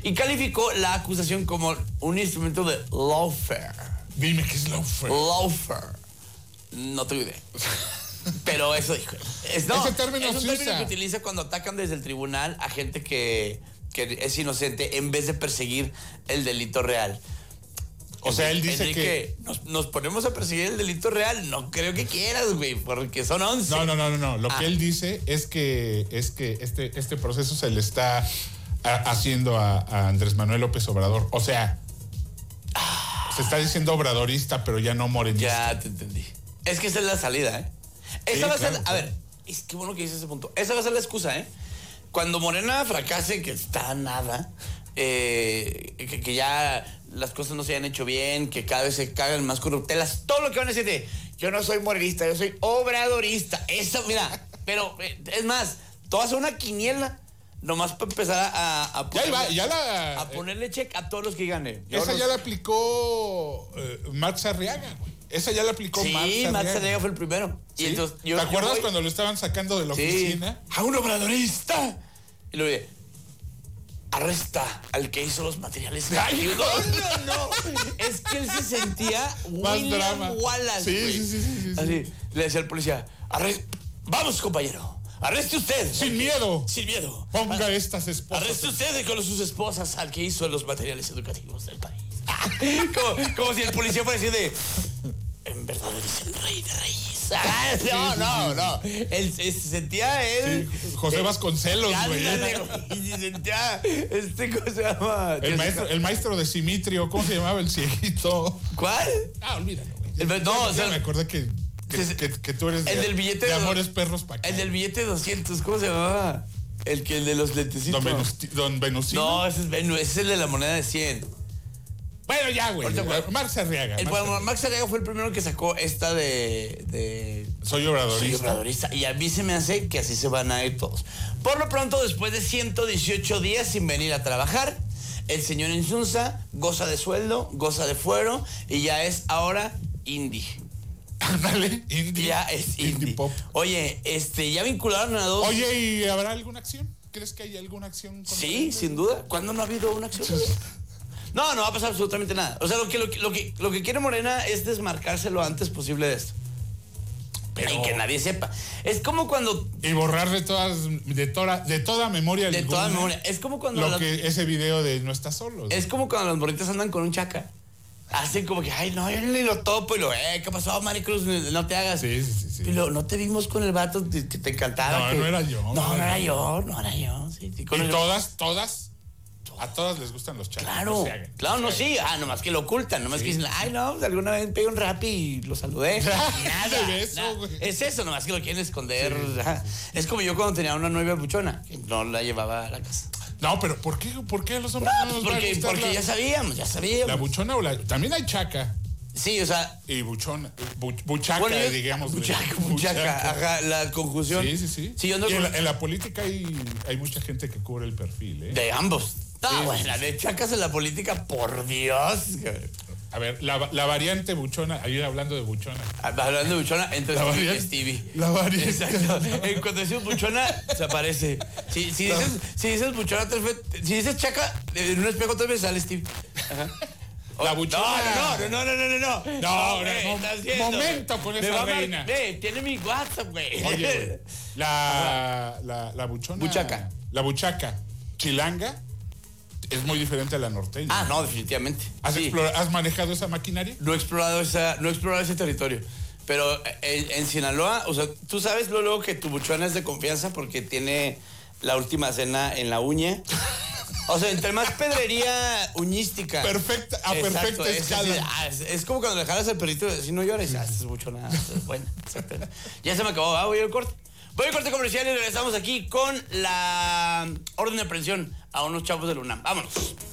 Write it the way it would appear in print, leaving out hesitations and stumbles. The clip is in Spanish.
y calificó la acusación como un instrumento de lawfare. Dime qué es lawfare. Lawfare. No tengo idea. Pero eso dijo. Ese término es un se término usa. que utiliza cuando atacan desde el tribunal a gente que es inocente en vez de perseguir el delito real. O sea, él dice Enrique, nos ponemos a perseguir el delito real. No creo que quieras, güey, porque son 11. No. Lo que él dice es que este proceso se le está haciendo a Andrés Manuel López Obrador. O sea, se está diciendo obradorista, pero ya no morenista. Ya te entendí. Es que esa es la salida, ¿eh? Esa va a ser, a ver, es que bueno que dices ese punto. Esa va a ser la excusa, ¿eh? Cuando Morena fracase, que está nada, que ya las cosas no se hayan hecho bien, que cada vez se cagan más corruptelas, todo lo que van a decir de yo no soy morenista, yo soy obradorista. Eso, mira, pero es más, tú vas a una quiniela nomás para empezar a ponerle check a todos los que gane. Esa ya la aplicó Marx Arriaga, güey. Esa ya la aplicó Marx Arriaga. Sí, Marx Arriaga fue el primero. ¿Sí? Y entonces, ¿Te acuerdas cuando lo estaban sacando de la oficina? A un obradorista. Y luego dije, arresta al que hizo los materiales. Ay, no. Es que él se sentía más William drama. Wallace. Sí. Así, le decía al policía, vamos, compañero. Arreste usted. Sin miedo. Ponga estas esposas. Arreste usted con sus esposas al que hizo los materiales educativos del país. como si el policía fuera decir de... En verdad eres el rey de reyes. No. Él se sentía él. Sí, José Vasconcelos, güey. Y se sentía ¿cómo se llama? El maestro de Simitrio, ¿cómo se llamaba el cieguito? ¿Cuál? Olvídalo, güey. Ya me acordé que tú eres el del billete de Amores Perros pa' acá. El del billete de 200, ¿cómo se llamaba? El de los lentecitos. Don Venusino. No, ese es el de la moneda de 100. Bueno, ya, güey. Marx Arriaga. Marx Arriaga fue el primero que sacó esta de Soy obradorista. Y a mí se me hace que así se van a ir todos. Por lo pronto, después de 118 días sin venir a trabajar, el señor Insunza goza de sueldo, goza de fuero y ya es ahora indie. Ándale, indie. Ya es indie pop. Oye, ya vincularon a dos. Oye, ¿y habrá alguna acción? ¿Crees que hay alguna acción? Sí, sin duda. ¿Cuándo no ha habido una acción? No va a pasar absolutamente nada. O sea, lo que quiere Morena es desmarcarse lo antes posible de esto. Pero y que nadie sepa. Es como cuando... Y borrar de toda memoria. De toda memoria. Es como cuando... ese video de No estás solo. Es como cuando las morritas andan con un chaca. Hacen como que, ay, no, yo ni lo topo. Y ¿qué pasó, Maricruz? No te hagas. Sí. Y luego, no te vimos con el vato que te encantaba. No era yo. No era yo. Sí, y todas... A todas les gustan los chacos. Claro, no, sí. Nomás que lo ocultan. Nomás que dicen, ay, no, alguna vez pegué un rap y lo saludé. Nada. Es eso, nomás que lo quieren esconder. Sí. Es como yo cuando tenía una novia buchona, que no la llevaba a la casa. No, pero ¿por qué a los hombres no nos va a gustar porque ya sabíamos. ¿La buchona o también hay chaca? Sí, o sea... Y buchona. Buchaca, digamos. Buchaca. Ajá, la conjunción. Sí. Sí, yo no... Y en la política hay mucha gente que cubre el perfil, ¿eh? De ambos. La de chacas en la política, por Dios. A ver, la variante buchona, ahí hablando de buchona. Hablando de buchona, entonces Stevie. La variante. Exacto. Cuando decimos buchona, se aparece. Si dices buchona, si dices chaca, en un espejo 3 veces sale Stevie. Ajá. La buchona. No. Momento con esa reina. Tiene mi WhatsApp, güey. Oye, la buchona. Buchaca. La buchaca chilanga es muy diferente a la norteña. No, definitivamente. ¿Has manejado esa maquinaria? No he explorado ese territorio. Pero en Sinaloa, o sea, tú sabes luego que tu buchona es de confianza porque tiene la última cena en la uña. O sea, entre más pedrería uñística. Perfecta escala. Es como cuando le jalas al perrito y si no llores, es buchona. Bueno, exactamente. Ya se me acabó, voy al corte. Voy al corte comercial y regresamos aquí con la orden de aprehensión a unos chavos del UNAM. Vámonos.